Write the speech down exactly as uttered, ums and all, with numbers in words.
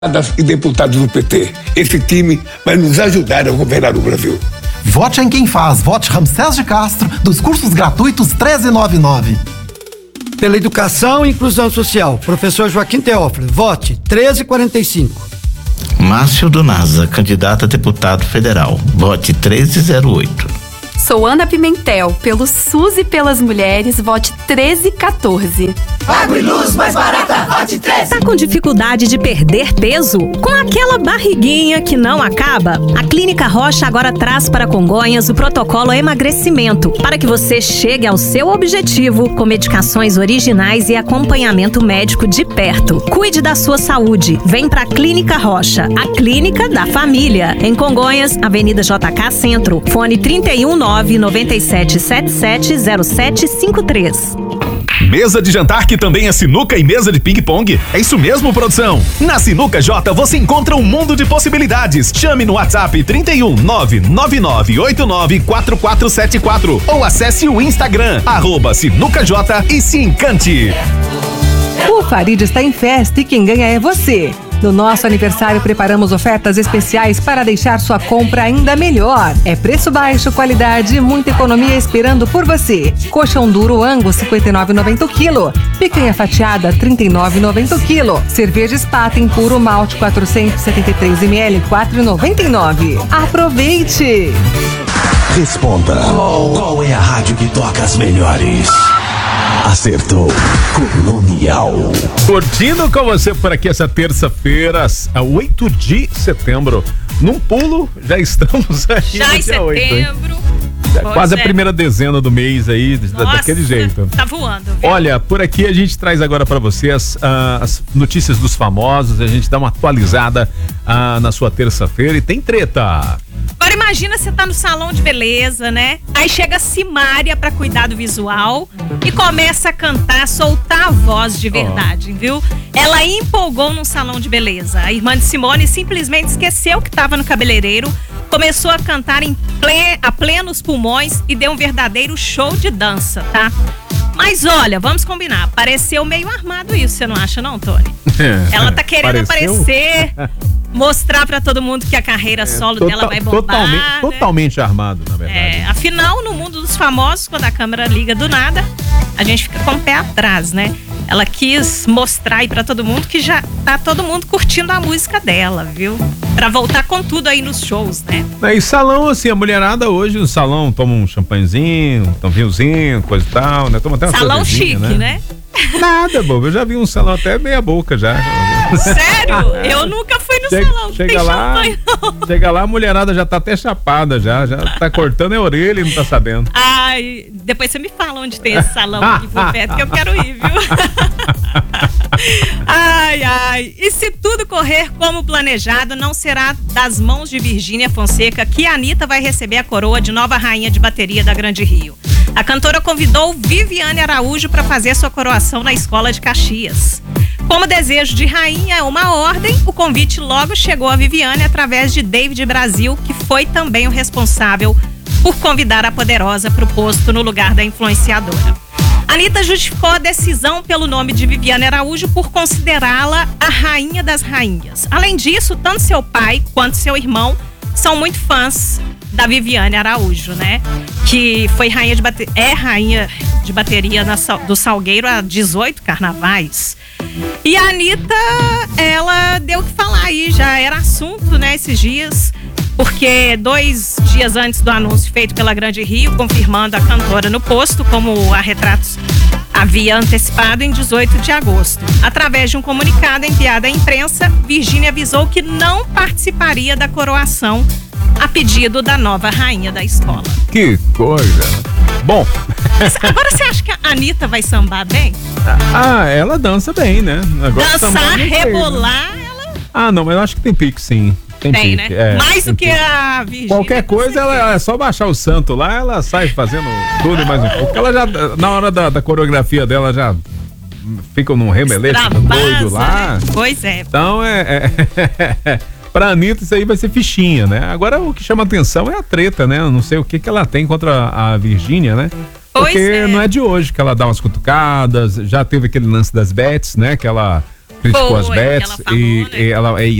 E deputados do P T. Esse time vai nos ajudar a governar o Brasil. Vote em quem faz. Vote Ramsés de Castro, dos cursos gratuitos treze noventa e nove. Pela educação e inclusão social, professor Joaquim Teófilo. Vote treze quarenta e cinco. Márcio Donaza, candidato a deputado federal. Vote treze zero oito. Sou Ana Pimentel, pelo SUS e pelas mulheres, vote treze quatorze. Água e luz mais barata, vote treze. Tá com dificuldade de perder peso? Com aquela barriguinha que não acaba? A Clínica Rocha agora traz para Congonhas o protocolo emagrecimento, para que você chegue ao seu objetivo com medicações originais e acompanhamento médico de perto. Cuide da sua saúde. Vem pra Clínica Rocha, a clínica da família. Em Congonhas, Avenida J K Centro, fone trinta e um nove nove sete sete sete zero sete cinco três. Mesa de jantar que também é sinuca e mesa de ping-pong? É isso mesmo, produção? Na Sinuca J você encontra um mundo de possibilidades. Chame no WhatsApp trinta e um nove nove nove oito nove quatro quatro sete quatro ou acesse o Instagram, arroba Sinuca J e se encante. O Farid está em festa e quem ganha é você. No nosso aniversário, preparamos ofertas especiais para deixar sua compra ainda melhor. É preço baixo, qualidade e muita economia esperando por você. Coxão duro Angus, cinquenta e nove reais e noventa centavos o quilo. Picanha fatiada, trinta e nove reais e noventa centavos o quilo. Cerveja Spaten puro malte, quatrocentos e setenta e três mililitros, quatro reais e noventa e nove centavos. Aproveite! Responda. Qual, qual é a rádio que toca as melhores? Acertou. Colonial. Curtindo com você por aqui essa terça-feira, a oito de setembro. Num pulo, já estamos aí já no em dia oito, setembro. Quase é. a primeira dezena do mês aí, Nossa, daquele jeito. Tá voando. Viu? Olha, por aqui a gente traz agora para você as, uh, as notícias dos famosos, a gente dá uma atualizada uh, na sua terça-feira e tem treta. Agora imagina você tá no salão de beleza, né? Aí chega a Simária pra cuidar do visual e começa a cantar, soltar a voz de verdade, oh. viu? Ela empolgou num salão de beleza. A irmã de Simone simplesmente esqueceu que tava no cabeleireiro, começou a cantar em ple, a plenos pulmões e deu um verdadeiro show de dança, tá? Mas olha, vamos combinar, pareceu meio armado isso, você não acha não, Tony? É, Ela tá querendo pareceu? aparecer, mostrar pra todo mundo que a carreira solo é, total, dela vai bombar. Totalmente, né? totalmente armado, na verdade. É, afinal, no mundo dos famosos, quando a câmera liga do nada, a gente fica com o pé atrás, né? Ela quis mostrar aí pra todo mundo que já tá todo mundo curtindo a música dela, viu? Pra voltar com tudo aí nos shows, né? É, e salão, assim, a mulherada hoje no salão toma um champanhezinho, um vinhozinho, coisa e tal, né? Toma até uma salão chique, né? né? Nada, bobo. Eu já vi um salão até meia boca já. Sério? Eu nunca fui no chega, salão. Chega tem lá, champanhe, não. Chega lá, a mulherada já tá até chapada já, já tá cortando a orelha e não tá sabendo. Ai, depois você me fala onde tem esse salão aqui por perto que eu quero ir, viu? Ai, ai. E se tudo correr como planejado, não será das mãos de Virgínia Fonseca que a Anitta vai receber a coroa de nova rainha de bateria da Grande Rio. A cantora convidou Viviane Araújo para fazer sua coroação na Escola de Caxias. Como desejo de rainha é uma ordem, o convite logo chegou a Viviane através de David Brasil, que foi também o responsável por convidar a poderosa para o posto no lugar da influenciadora. Anitta justificou a decisão pelo nome de Viviane Araújo por considerá-la a rainha das rainhas. Além disso, tanto seu pai quanto seu irmão são muito fãs da Viviane Araújo, né? Que foi rainha de bate... é rainha de bateria na, do Salgueiro há dezoito carnavais. E a Anitta, ela deu o que falar aí, já era assunto, né, esses dias, porque dois dias antes do anúncio feito pela Grande Rio, confirmando a cantora no posto, como a Retratos havia antecipado em dezoito de agosto. Através de um comunicado enviado à imprensa, Virgínia avisou que não participaria da coroação a pedido da nova rainha da escola. Que coisa! Bom... Mas agora você acha que a Anitta vai sambar bem? Ah, ela dança bem, né? Agora dançar, rebolar, né? Ela... Ah, não, mas eu acho que tem pique, sim. Tem, tem pique, né? É, mais do que pique. A Virgínia. Qualquer coisa, ela, ela é só baixar o santo lá, ela sai fazendo tudo e mais um pouco. Ela já, na hora da, da coreografia dela, já fica num remeleixo doido lá. Né? Pois é. Então, é... é pra Anitta isso aí vai ser fichinha, né? Agora o que chama atenção é a treta, né? Eu não sei o que que ela tem contra a Virgínia, né? Porque é. não é de hoje que ela dá umas cutucadas, já teve aquele lance das bets, né? Que ela criticou Foi, as bets ela falou, e, né? e ela, e